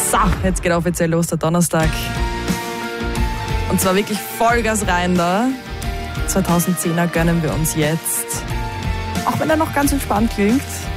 So, jetzt geht offiziell los der Donnerstag. Und zwar wirklich Vollgas rein da. 2010er gönnen wir uns jetzt. Auch wenn er noch ganz entspannt klingt.